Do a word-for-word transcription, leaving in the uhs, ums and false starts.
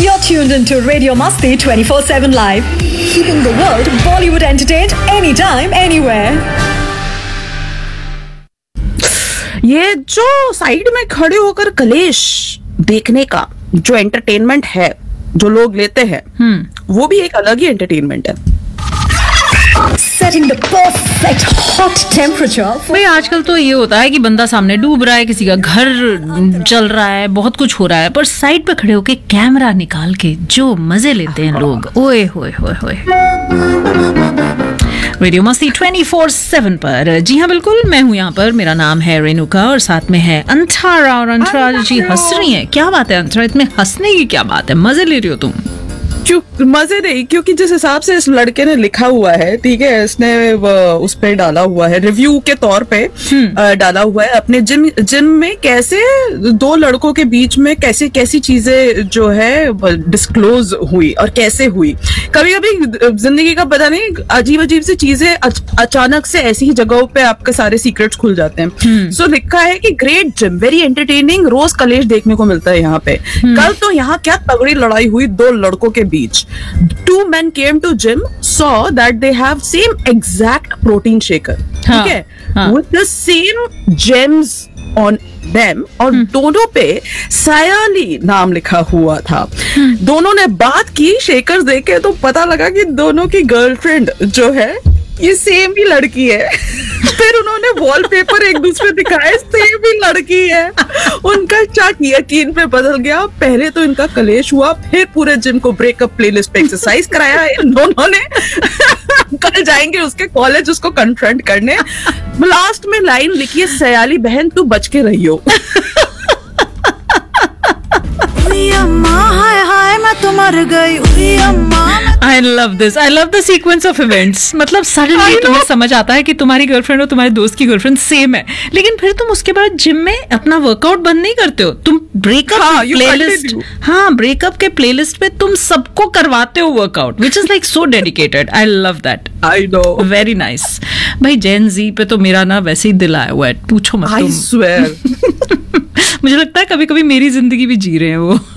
You're tuned into Radio Masti twenty-four seven Live, keeping the world Bollywood entertained anytime, anywhere. ये जो side में खड़े होकर कलेश देखने का जो एंटरटेनमेंट है जो लोग लेते हैं, वो भी एक अलग ही एंटरटेनमेंट है. Setting the perfect hot temperature. भाई आजकल तो ये होता है कि बंदा सामने डूब रहा है, किसी का घर चल रहा है, बहुत कुछ हो रहा है, पर साइड पे खड़े होके कैमरा निकाल के जो मजे लेते हैं लोग, ओए होए होए होए. रेडियो मस्ती ट्वेंटी फोर सेवन पर. जी हाँ बिल्कुल, मैं हूँ यहाँ पर. मेरा नाम है रेणुका और साथ में है अंतरा. और अंतरा जी हंस रही है. क्या बात है अंतरा, इतने हंसने की क्या बात है? मजे ले रही हो तुम? मजे नहीं, क्योंकि जिस हिसाब से इस लड़के ने लिखा हुआ है, ठीक है, इसने उस पे डाला हुआ है, रिव्यू के तौर पे डाला हुआ है अपने जिम जिम में कैसे दो लड़कों के बीच में कैसे कैसी चीजें जो है डिस्क्लोज हुई और कैसे हुई. कभी कभी जिंदगी का पता नहीं अजीब अजीब सी चीजें अचानक से ऐसी ही जगहों पे आपके सारे सीक्रेट्स खुल जाते हैं. सो so, लिखा है कि ग्रेट जिम, वेरी एंटरटेनिंग, रोज कलेश देखने को मिलता है यहाँ पे. कल तो यहाँ क्या तगड़ी लड़ाई हुई दो लड़कों के बीच. Two men came to gym, saw that they have same exact protein shaker, ठीक है, with the same gems on them, और दोनों पे सयाली नाम लिखा हुआ था. दोनों ने बात की शेकर देखे तो पता लगा कि दोनों की गर्लफ्रेंड जो है ये सेम ही लड़की है. फिर उन्होंने वॉलपेपर एक दूसरे दिखाए, सेम ही लड़की है. उनका चाक यकीन पे बदल गया. पहले तो इनका कलेश हुआ, फिर पूरे जिम को ब्रेकअप प्लेलिस्ट पे एक्सरसाइज कराया इन दोनों ने. कल जाएंगे उसके कॉलेज उसको कन्फ्रंट करने. लास्ट में लाइन लिखी है, सयाली बहन तू बच के रहियो. हाय हाय मैं तो मर गई. I love this. I love the sequence of events. मतलब सडनली तुम्हें समझ आता है कि तुम्हारी गर्लफ्रेंड और तुम्हारे दोस्त की गर्लफ्रेंड सेम है, लेकिन फिर तुम उसके बाद जिम में अपना वर्कआउट बंद नहीं करते हो. तुम ब्रेकअप हाँ, प्लेलिस्ट हाँ ब्रेकअप के प्लेलिस्ट पे तुम सबको करवाते हो workout, which is like so dedicated. I love that. I know, very nice. भाई जेन जी पे तो मेरा ना वैसे ही दिल आया हुआ है, पूछो मत. I swear. मुझे लगता है कभी कभी मेरी जिंदगी भी जी रहे हैं वो.